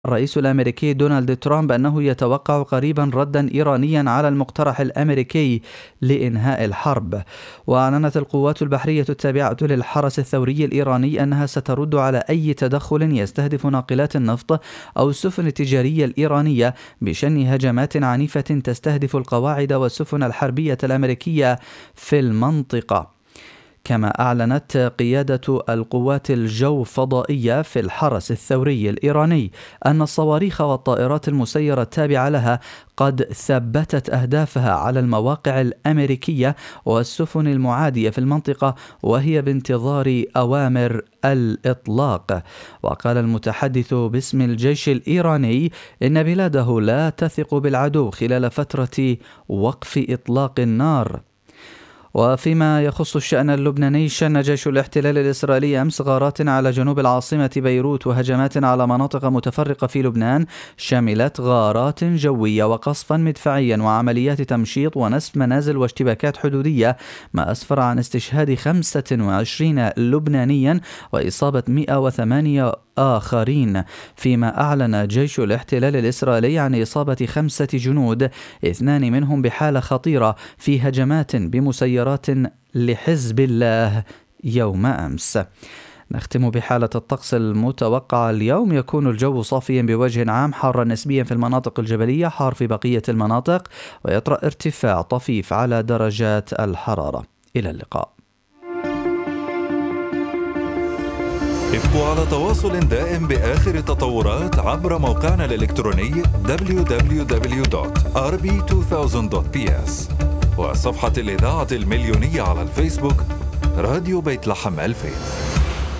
الرئيس الأمريكي دونالد ترامب أنه يتوقع قريبا ردا إيرانيا على المقترح الأمريكي لإنهاء الحرب. وأعلنت القوات البحرية التابعة للحرس الثوري الإيراني أنها سترد على أي تدخل يستهدف ناقلات النفط أو السفن التجارية الإيرانية بشن هجمات عنيفة تستهدف القواعد والسفن الحربية الأمريكية في المنطقة. كما أعلنت قيادة القوات الجوفضائية في الحرس الثوري الإيراني أن الصواريخ والطائرات المسيرة التابعة لها قد ثبتت أهدافها على المواقع الأمريكية والسفن المعادية في المنطقة، وهي بانتظار أوامر الإطلاق. وقال المتحدث باسم الجيش الإيراني إن بلاده لا تثق بالعدو خلال فترة وقف إطلاق النار. وفيما يخص الشأن اللبناني، شن جيش الاحتلال الإسرائيلي أمس غارات على جنوب العاصمة بيروت وهجمات على مناطق متفرقة في لبنان شملت غارات جوية وقصفا مدفعيا وعمليات تمشيط ونسف منازل واشتباكات حدودية، ما أسفر عن استشهاد 25 لبنانيا وإصابة 108 آخرين. فيما أعلن جيش الاحتلال الإسرائيلي عن إصابة 5 جنود، 2 منهم بحالة خطيرة في هجمات بمسيرات لحزب الله يوم أمس. نختم بحالة الطقس المتوقعة اليوم. يكون الجو صافيا بوجه عام، حارا نسبيا في المناطق الجبلية، حار في بقية المناطق، ويطرأ ارتفاع طفيف على درجات الحرارة. إلى اللقاء. ابقوا على تواصل دائم بآخر التطورات عبر موقعنا الإلكتروني www.rb2000.ps وصفحة الإذاعة المليونية على الفيسبوك راديو بيت لحم 2000.